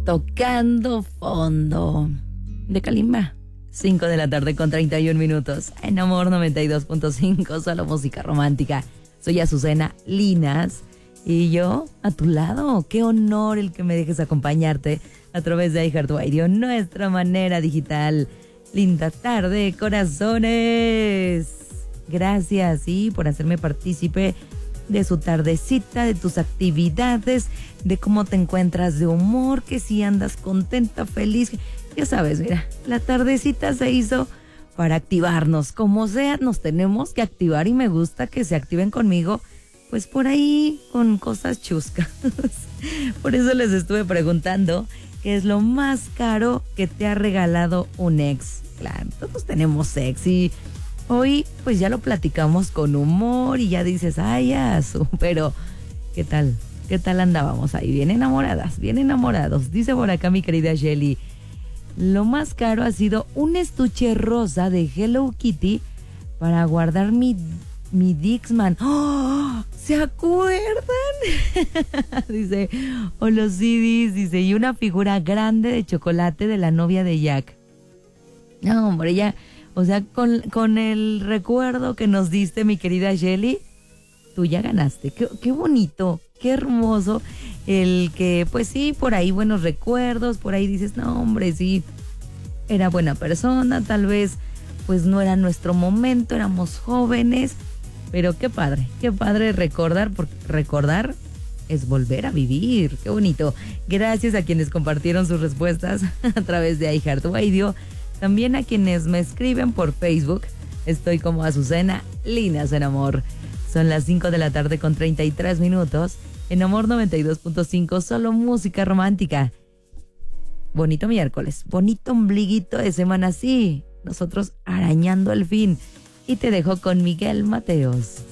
Tocando fondo de Kalimba. 5 de la tarde con 31 minutos. En Amor 92.5, solo música romántica. Soy Azucena Linas y yo a tu lado. Qué honor el que me dejes acompañarte a través de iHeartRadio, nuestra manera digital. Linda tarde, corazones. Gracias, sí, por hacerme partícipe de su tardecita, de tus actividades, de cómo te encuentras de humor, que si andas contenta, feliz. Ya sabes, mira, la tardecita se hizo para activarnos. Como sea, nos tenemos que activar y me gusta que se activen conmigo, pues por ahí con cosas chuscas. Por eso les estuve preguntando qué es lo más caro que te ha regalado un ex. Claro, todos tenemos ex y hoy pues ya lo platicamos con humor y ya dices, ay, pero ¿qué tal? ¿Qué tal andábamos ahí? Bien enamoradas, bien enamorados. Dice por acá mi querida Shelly, lo más caro ha sido un estuche rosa de Hello Kitty para guardar mi Dixman. ¡Oh! ¿Se acuerdan? Dice, o los CDs, dice, y una figura grande de chocolate de la novia de Jack. No, hombre, ya, o sea, con el recuerdo que nos diste, mi querida Shelly, tú ya ganaste. Qué bonito, qué hermoso el que, pues sí, por ahí buenos recuerdos, por ahí dices, no, hombre, sí, era buena persona, tal vez, pues no era nuestro momento, éramos jóvenes, pero qué padre recordar, porque recordar es volver a vivir, qué bonito. Gracias a quienes compartieron sus respuestas a través de iHeartRadio, también a quienes me escriben por Facebook. Estoy como Azucena Linas en Amor. Son las 5 de la tarde con 33 minutos. En Amor 92.5, solo música romántica. Bonito miércoles, bonito ombliguito de semana, sí. Nosotros arañando el fin. Y te dejo con Miguel Mateos.